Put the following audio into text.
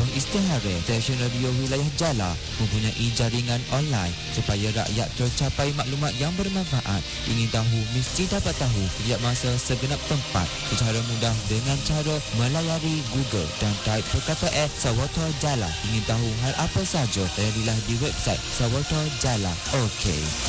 istihara, stesen radio wilayah Jala mempunyai jaringan online supaya rakyat tercapai maklumat yang bermanfaat. Ingin tahu mesti dapat tahu setiap masa segenap tempat secara mudah dengan cara melayari Google dan type perkataan Sawata Jala. Ingin tahu hal apa saja, layarilah di website Sawata Jala. Okey.